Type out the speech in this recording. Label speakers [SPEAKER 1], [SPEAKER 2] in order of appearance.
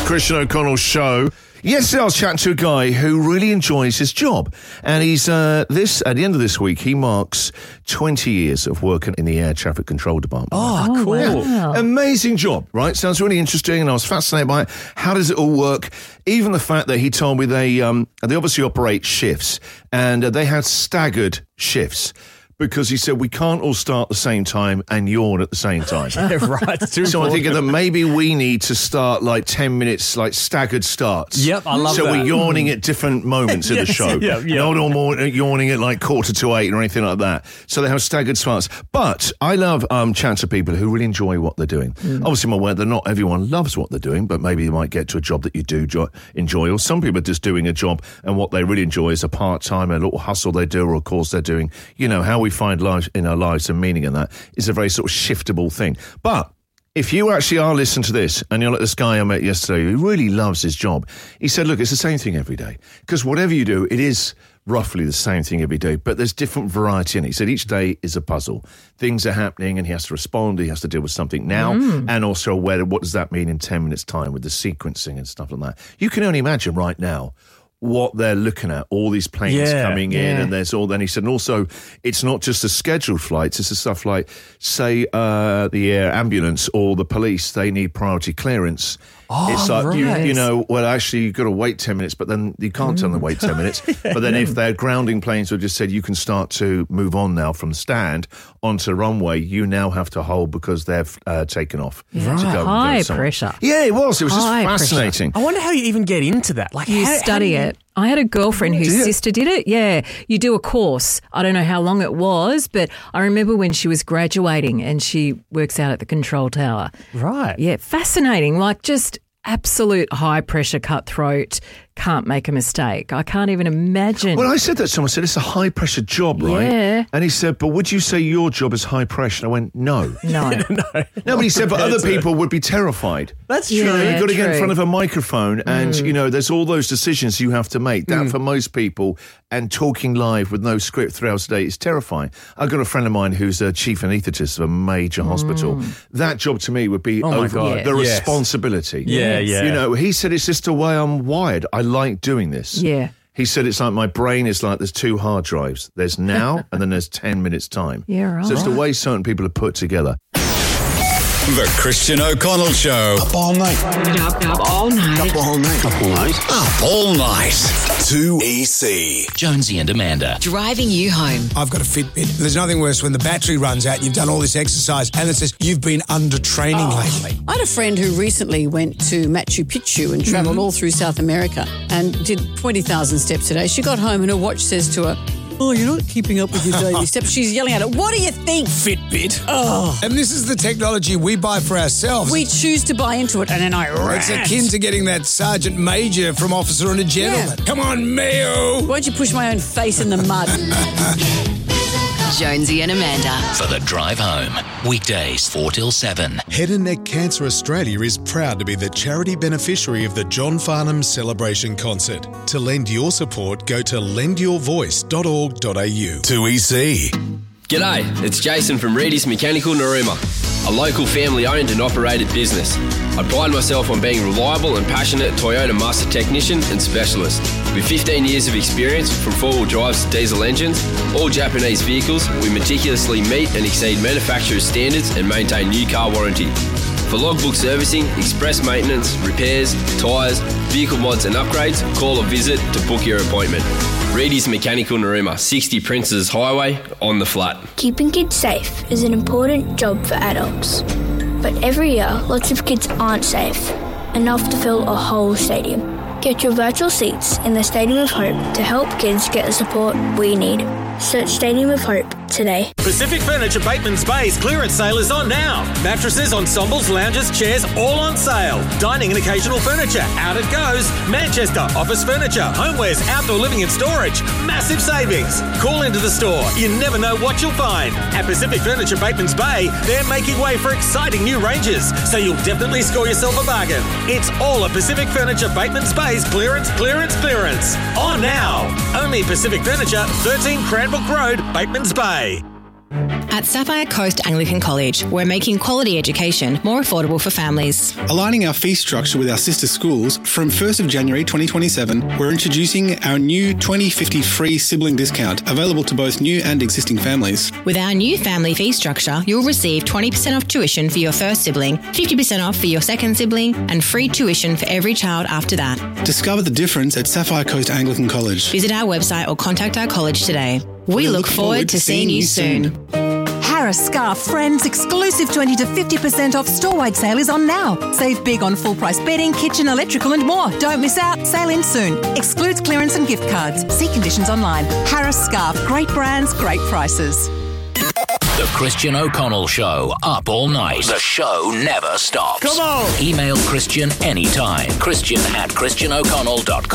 [SPEAKER 1] Christian O'Connell Show. Yesterday I was chatting to a guy who really enjoys his job. And he's at the end of this week, he marks 20 years of working in the air traffic control department.
[SPEAKER 2] Oh, cool.
[SPEAKER 1] Yeah. Amazing job, right? Sounds really interesting, and I was fascinated by it. How does it all work? Even the fact that he told me they obviously operate shifts, and they had staggered shifts. Because he said, we can't all start at the same time and yawn at the same time.
[SPEAKER 2] Yeah, right.
[SPEAKER 1] So I'm thinking that maybe we need to start like 10 minutes, like staggered starts.
[SPEAKER 2] Yep, I love that.
[SPEAKER 1] So we're yawning at different moments of the show. Not all more yawning at like 7:45 or anything like that. So they have staggered starts. But I love chatting to people who really enjoy what they're doing. Obviously, I'm aware that not everyone loves what they're doing, but maybe you might get to a job that you do enjoy. Or some people are just doing a job and what they really enjoy is a part-time, a little hustle they do or a course they're doing. You know, how we find life in our lives and meaning in that is a very sort of shiftable thing. But if you actually are listening to this and you're like this guy I met yesterday who really loves his job, he said, look, it's the same thing every day. Because whatever you do, it is roughly the same thing every day, but there's different variety in it. He said each day is a puzzle. Things are happening and he has to respond. He has to deal with something now and also what does that mean in 10 minutes' time with the sequencing and stuff like that. You can only imagine right now what they're looking at, all these planes coming in, and there's all. Then he said, and also, it's not just the scheduled flights; it's the stuff like, say, the air ambulance or the police. They need priority clearance. It's like, you know, well, actually, you've got to wait 10 minutes, but then you can't tell them to wait 10 minutes. But then if they're grounding planes, have just said you can start to move on now from stand onto runway, you now have to hold because they've taken off. To go
[SPEAKER 3] high pressure.
[SPEAKER 1] Yeah, it was. It was just fascinating.
[SPEAKER 2] I wonder how you even get into that. Like,
[SPEAKER 3] you study it. I had a girlfriend whose sister did it. Yeah, you do a course. I don't know how long it was, but I remember when she was graduating and she works out at the control tower.
[SPEAKER 2] Right.
[SPEAKER 3] Yeah, fascinating. Like just absolute high pressure, cutthroat, can't make a mistake. I can't even imagine.
[SPEAKER 1] Well, I said that to someone, said it's a high pressure job, right?
[SPEAKER 3] Yeah.
[SPEAKER 1] And he said, but would you say your job is high pressure? And I went, no.
[SPEAKER 3] No.
[SPEAKER 1] But he said, but other people would be terrified.
[SPEAKER 2] That's true.
[SPEAKER 3] Yeah,
[SPEAKER 1] You've got to get in front of a microphone and, you know, there's all those decisions you have to make. That for most people, and talking live with no script 3 hours a day is terrifying. I've got a friend of mine who's a chief anaesthetist of a major hospital. That job to me would be the responsibility.
[SPEAKER 2] Yeah.
[SPEAKER 1] You know, he said, it's just the way I'm wired. I like doing this.
[SPEAKER 3] Yeah.
[SPEAKER 1] He said it's like my brain is like there's 2 hard drives. There's now and then there's 10 minutes time.
[SPEAKER 3] Yeah, right.
[SPEAKER 1] So it's the way certain people are put together.
[SPEAKER 4] The Christian O'Connell Show.
[SPEAKER 5] Up all night.
[SPEAKER 6] Up all night.
[SPEAKER 5] Up all night. Up all night.
[SPEAKER 4] Up all night. 2EC. Jonesy and Amanda.
[SPEAKER 6] Driving you home.
[SPEAKER 5] I've got a Fitbit. There's nothing worse when the battery runs out, you've done all this exercise, and it says you've been under training lately.
[SPEAKER 7] I had a friend who recently went to Machu Picchu and travelled all through South America and did 20,000 steps a day. She got home and her watch says to her, "Oh, you're not keeping up with your daily steps." She's yelling at it. What do you think?
[SPEAKER 5] Fitbit.
[SPEAKER 7] Oh.
[SPEAKER 5] And this is the technology we buy for ourselves.
[SPEAKER 7] We choose to buy into it and then I rant.
[SPEAKER 5] It's akin to getting that sergeant major from Officer and a Gentleman.
[SPEAKER 7] Yeah.
[SPEAKER 5] Come on, Mayo.
[SPEAKER 7] Won't you push my own face in the mud?
[SPEAKER 6] Jonesy and Amanda.
[SPEAKER 4] For the drive home. Weekdays 4 till 7.
[SPEAKER 8] Head and Neck Cancer Australia is proud to be the charity beneficiary of the John Farnham Celebration Concert. To lend your support, go to lendyourvoice.org.au.
[SPEAKER 4] 2EC.
[SPEAKER 9] G'day, it's Jason from Reedy's Mechanical Narooma, a local family-owned and operated business. I pride myself on being reliable and passionate Toyota master technician and specialist. With 15 years of experience from four-wheel drives to diesel engines, all Japanese vehicles, we meticulously meet and exceed manufacturer's standards and maintain new car warranty. For logbook servicing, express maintenance, repairs, tyres, vehicle mods and upgrades, call or visit to book your appointment. Reedy's Mechanical Narooma, 60 Princes Highway, on the flat.
[SPEAKER 10] Keeping kids safe is an important job for adults. But every year, lots of kids aren't safe, enough to fill a whole stadium. Get your virtual seats in the Stadium of Hope to help kids get the support we need. Search Stadium of Hope today.
[SPEAKER 11] Pacific Furniture Bateman's Bay's clearance sale is on now. Mattresses, ensembles, lounges, chairs, all on sale. Dining and occasional furniture, out it goes. Manchester, office furniture, homewares, outdoor living and storage. Massive savings. Call into the store. You never know what you'll find. At Pacific Furniture Bateman's Bay, they're making way for exciting new ranges, so you'll definitely score yourself a bargain. It's all at Pacific Furniture Bateman's Bay's clearance. On now. Only Pacific Furniture, 13 Cranbrook Road, Bateman's Bay.
[SPEAKER 12] At Sapphire Coast Anglican College, we're making quality education more affordable for families.
[SPEAKER 13] Aligning our fee structure with our sister schools, from 1st of January 2027, we're introducing our new 2050 free sibling discount, available to both new and existing families.
[SPEAKER 12] With our new family fee structure, you'll receive 20% off tuition for your first sibling, 50% off for your second sibling, and free tuition for every child after that.
[SPEAKER 13] Discover the difference at Sapphire Coast Anglican College.
[SPEAKER 12] Visit our website or contact our college today. We look forward to seeing you soon.
[SPEAKER 14] Harris Scarf Friends exclusive 20 to 50% off store-wide sale is on now. Save big on full-price bedding, kitchen, electrical and more. Don't miss out. Sale ends soon. Excludes clearance and gift cards. See conditions online. Harris Scarf. Great brands, great prices.
[SPEAKER 4] The Christian O'Connell Show. Up all night. The show never stops.
[SPEAKER 2] Come on.
[SPEAKER 4] Email Christian anytime. Christian@christianoconnell.com.